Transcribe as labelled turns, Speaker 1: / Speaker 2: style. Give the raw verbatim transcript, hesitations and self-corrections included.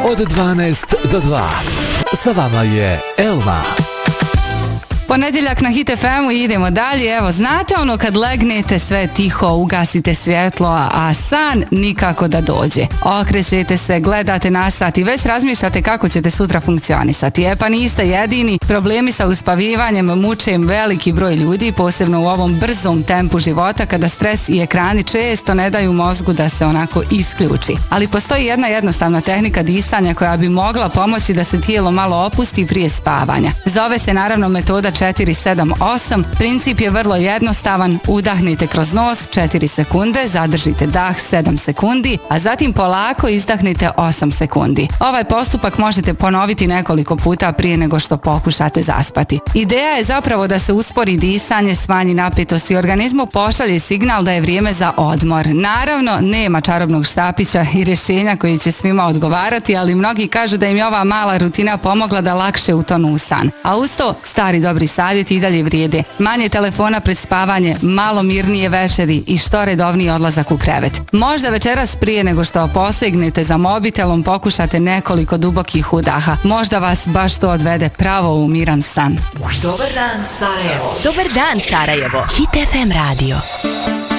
Speaker 1: Od dvanaest do dva. Sa vama je Elma.
Speaker 2: Ponedjeljak na Hit F M-u i idemo dalje. Evo, znate ono kad legnete, sve tiho, ugasite svjetlo, a san nikako da dođe. Okrećete se, gledate na sat i već razmišljate kako ćete sutra funkcionisati. E pa niste jedini, problemi sa uspavivanjem muče veliki broj ljudi, posebno u ovom brzom tempu života kada stres i ekrani često ne daju mozgu da se onako isključi. Ali postoji jedna jednostavna tehnika disanja koja bi mogla pomoći da se tijelo malo opusti prije spavanja. Zove se naravno metoda četiri sedam osam. Princip je vrlo jednostavan. Udahnite kroz nos četiri sekunde, zadržite dah sedam sekundi, a zatim polako izdahnite osam sekundi. Ovaj postupak možete ponoviti nekoliko puta prije nego što pokušate zaspati. Ideja je zapravo da se uspori disanje, smanji napetost i organizmu pošalje signal da je vrijeme za odmor. Naravno, nema čarobnog štapića i rješenja koji će svima odgovarati, ali mnogi kažu da im je ova mala rutina pomogla da lakše utonu u san. A uz to, stari dobri savjeti i dalje vrijede. Manje telefona pred spavanje, malo mirnije večeri i što redovniji odlazak u krevet. Možda večeras prije nego što posegnete za mobitelom pokušate nekoliko dubokih udaha. Možda vas baš to odvede pravo u miran san.
Speaker 3: Dobar dan Sarajevo. Dobar dan Sarajevo. Hit F M radio.